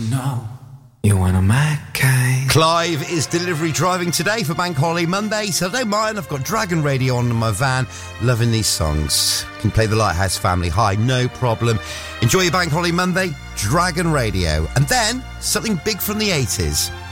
know you want a Mackay. Clive is delivery driving today for Bank Holiday Monday, so don't mind, I've got Dragon Radio on in my van, loving these songs. Can play the Lighthouse Family High, no problem. Enjoy your Bank Holiday Monday, Dragon Radio. And then, something big from the 80s.